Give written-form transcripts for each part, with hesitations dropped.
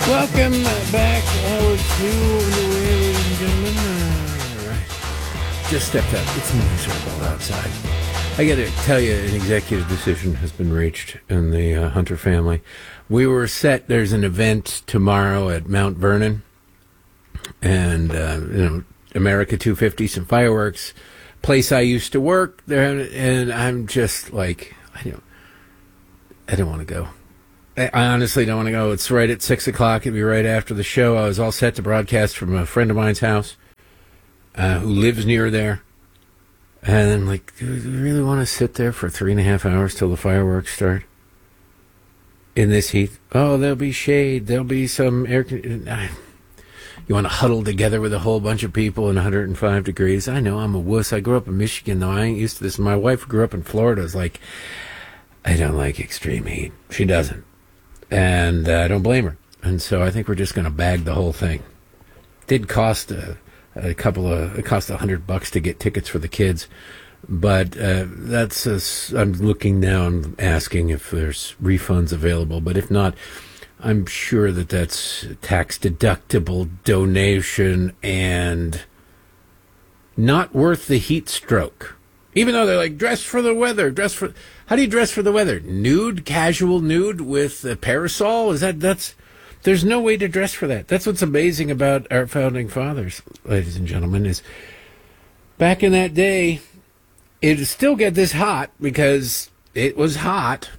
Welcome back, hour two underway, ladies and gentlemen. All right. Just stepped up. It's miserable outside. I got to tell you, an executive decision has been reached in the Hunter family. We were set. There's an event tomorrow at Mount Vernon, and America 250, some fireworks. Place I used to work there, and I'm just like, I don't want to go. I honestly don't want to go. It's right at 6 o'clock. It'll be right after the show. I was all set to broadcast from a friend of mine's house who lives near there. And I'm like, do we really want to sit there for 3.5 hours till the fireworks start? In this heat? Oh, there'll be shade. There'll be some air. You want to huddle together with a whole bunch of people in 105 degrees? I know, I'm a wuss. I grew up in Michigan, though. I ain't used to this. My wife grew up in Florida. It's like, I don't like extreme heat. She doesn't. And I don't blame her. And so I think we're just going to bag the whole thing. Did cost it cost $100 to get tickets for the kids. But I'm looking now and asking if there's refunds available. But if not, I'm sure that's tax deductible donation and not worth the heat stroke. Even though they're like, dress for the weather, how do you dress for the weather? Nude, casual nude with a parasol? There's no way to dress for that. That's what's amazing about our founding fathers, ladies and gentlemen, is back in that day, it'd still get this hot because it was hot.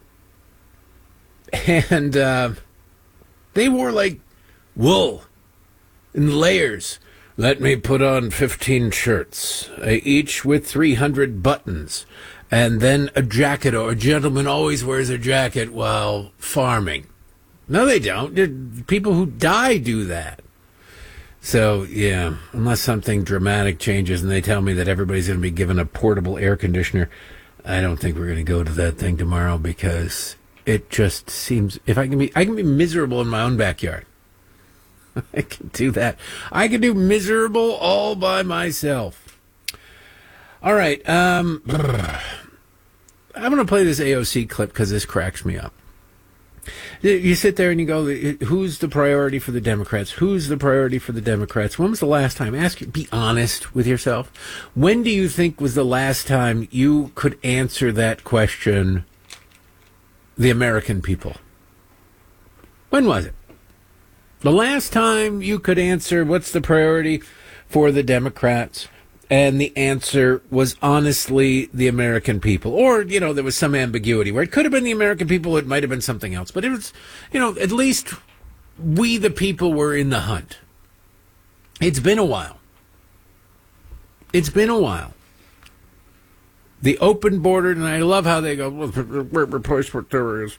And they wore like wool in layers. Let me put on 15 shirts, each with 300 buttons, and then a jacket, or a gentleman always wears a jacket while farming. No, they don't. People who die do that. So, yeah, unless something dramatic changes and they tell me that everybody's going to be given a portable air conditioner, I don't think we're going to go to that thing tomorrow because it just seems, I can be miserable in my own backyard. I can do that. I can do miserable all by myself. All right. I'm going to play this AOC clip because this cracks me up. You sit there and you go, who's the priority for the Democrats? Who's the priority for the Democrats? When was the last time? Be honest with yourself. When do you think was the last time you could answer that question, the American people? When was it? The last time you could answer what's the priority for the Democrats, and the answer was honestly the American people. Or, there was some ambiguity where it could have been the American people, it might have been something else. But it was, at least we the people were in the hunt. It's been a while. It's been a while. The open border, and I love how they go, well, replacement there is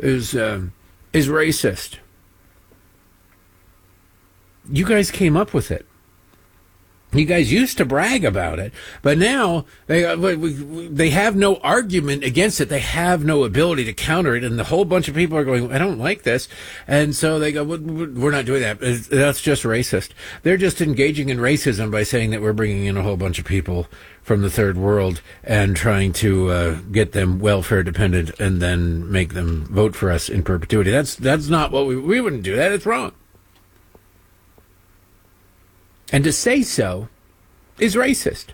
racist. You guys came up with it. You guys used to brag about it, but now they have no argument against it. They have no ability to counter it, and the whole bunch of people are going, I don't like this. And so they go, we're not doing that. That's just racist. They're just engaging in racism by saying that we're bringing in a whole bunch of people from the third world and trying to get them welfare dependent and then make them vote for us in perpetuity. That's not what we wouldn't do that. It's wrong. And to say so is racist.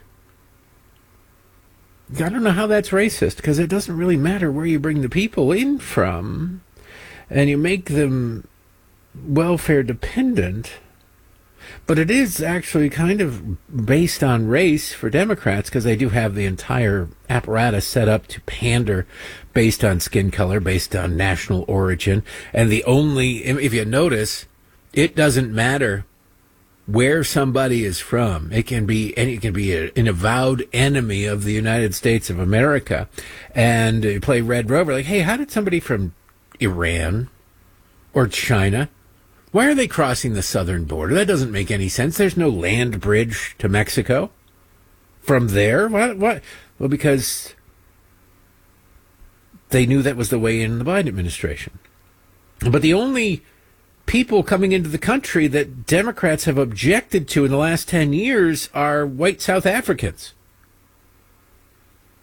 I don't know how that's racist, because it doesn't really matter where you bring the people in from, and you make them welfare dependent. But it is actually kind of based on race for Democrats, because they do have the entire apparatus set up to pander based on skin color, based on national origin. And if you notice, it doesn't matter where somebody is from. It can be an avowed enemy of the United States of America, and you play Red Rover. Like, hey, how did somebody from Iran or China? Why are they crossing the southern border? That doesn't make any sense. There's no land bridge to Mexico from there. What? Well, because they knew that was the way in the Biden administration. But the only people coming into the country that Democrats have objected to in the last 10 years are white South Africans.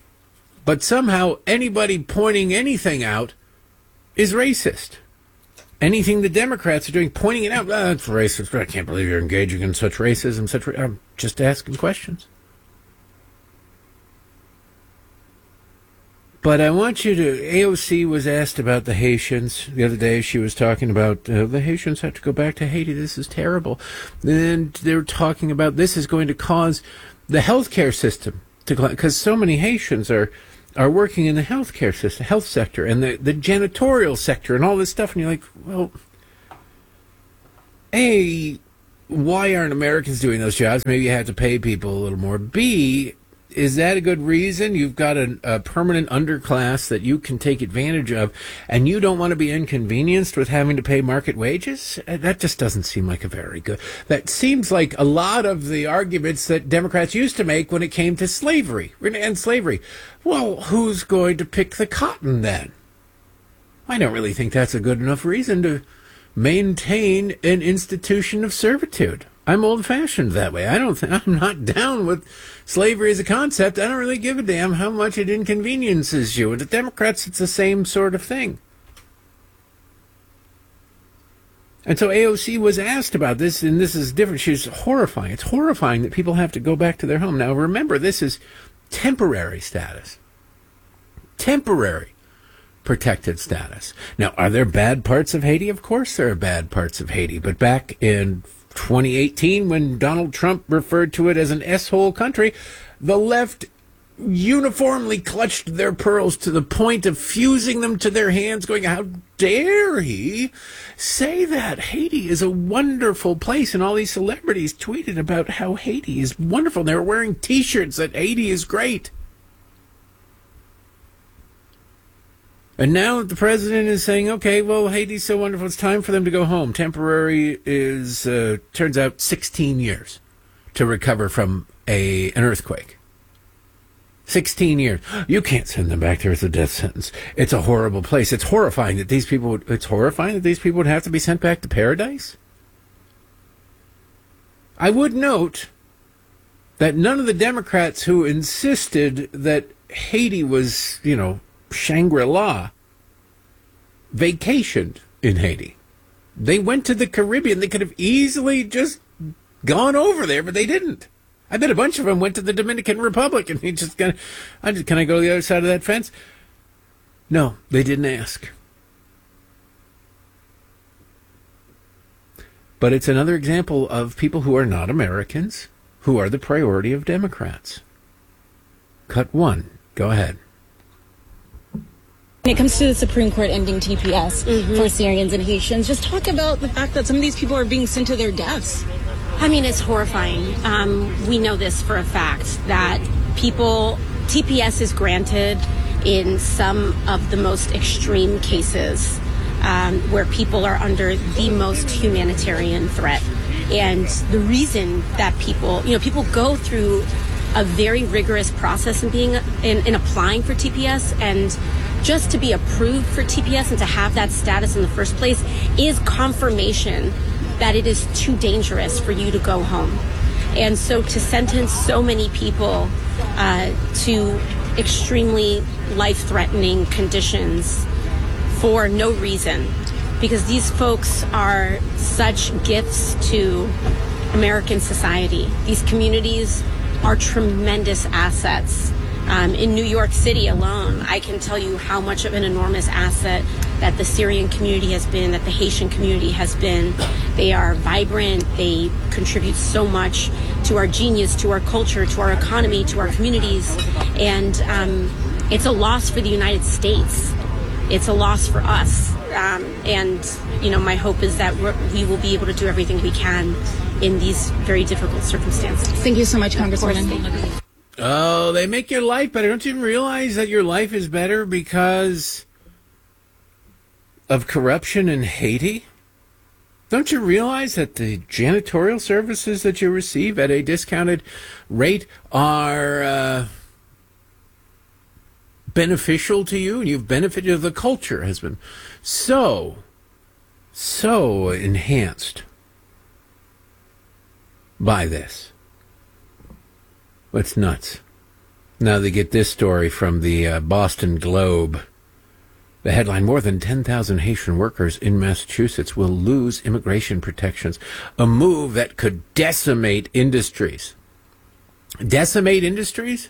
But somehow anybody pointing anything out is racist. anything the Democrats are doing, pointing it out. It's racist. I can't believe you're engaging in such racism. I'm just asking questions. But I want you to, AOC was asked about the Haitians the other day. She was talking about the Haitians have to go back to Haiti. This is terrible. And they were talking about this is going to cause the healthcare system to, because so many Haitians are working in the healthcare system, health sector, and the janitorial sector, and all this stuff. And you're like, well, A, why aren't Americans doing those jobs? Maybe you have to pay people a little more. B, is that a good reason? You've got a permanent underclass that you can take advantage of, and you don't want to be inconvenienced with having to pay market wages? That just doesn't seem like a very good... That seems like a lot of the arguments that Democrats used to make when it came to slavery. And slavery. Well, who's going to pick the cotton then? I don't really think that's a good enough reason to maintain an institution of servitude. I'm old-fashioned that way. I'm not down with slavery as a concept. I don't really give a damn how much it inconveniences you. And the Democrats, it's the same sort of thing. And so AOC was asked about this, and this is different. She's horrifying. It's horrifying that people have to go back to their home. Now, remember, this is temporary status. Temporary protected status. Now, are there bad parts of Haiti? Of course there are bad parts of Haiti. But back in 2018, when Donald Trump referred to it as an S-hole country, the left uniformly clutched their pearls to the point of fusing them to their hands, going, how dare he say that? Haiti is a wonderful place, and all these celebrities tweeted about how Haiti is wonderful. They were wearing T-shirts that Haiti is great. And now the president is saying, okay, well, Haiti's so wonderful, it's time for them to go home. Temporary is, turns out, 16 years to recover from an earthquake. 16 years. You can't send them back there. It's a death sentence. It's a horrible place. It's horrifying that these people would have to be sent back to paradise. I would note that none of the Democrats who insisted that Haiti was, Shangri-La, vacationed in Haiti. They went to the Caribbean. They could have easily just gone over there, but they didn't. I bet a bunch of them went to the Dominican Republic, and can I go to the other side of that fence? No, they didn't ask. But it's another example of people who are not Americans who are the priority of Democrats. Cut one. Go ahead. When it comes to the Supreme Court ending TPS for Syrians and Haitians, just talk about the fact that some of these people are being sent to their deaths. I mean, it's horrifying. We know this for a fact, that TPS is granted in some of the most extreme cases where people are under the most humanitarian threat. And the reason that people go through a very rigorous process in applying for TPS, and just to be approved for TPS and to have that status in the first place is confirmation that it is too dangerous for you to go home. And so to sentence so many people to extremely life-threatening conditions for no reason, because these folks are such gifts to American society. These communities are tremendous assets. In New York City alone, I can tell you how much of an enormous asset that the Syrian community has been, that the Haitian community has been. They are vibrant. They contribute so much to our genius, to our culture, to our economy, to our communities. And it's a loss for the United States. It's a loss for us. My hope is that we will be able to do everything we can in these very difficult circumstances. Thank you so much, Congresswoman. Oh, they make your life better. Don't you realize that your life is better because of corruption in Haiti? Don't you realize that the janitorial services that you receive at a discounted rate are beneficial to you, and you've benefited? The culture has been so enhanced by this. It's nuts. Now they get this story from the Boston Globe. The headline, more than 10,000 Haitian workers in Massachusetts will lose immigration protections, a move that could decimate industries. Decimate industries?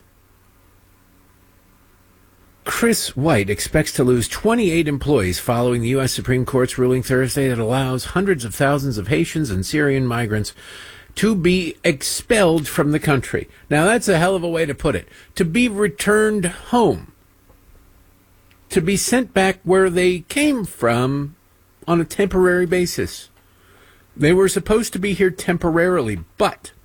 Chris White expects to lose 28 employees following the U.S. Supreme Court's ruling Thursday that allows hundreds of thousands of Haitians and Syrian migrants to be expelled from the country. Now, that's a hell of a way to put it. To be returned home. To be sent back where they came from on a temporary basis. They were supposed to be here temporarily, but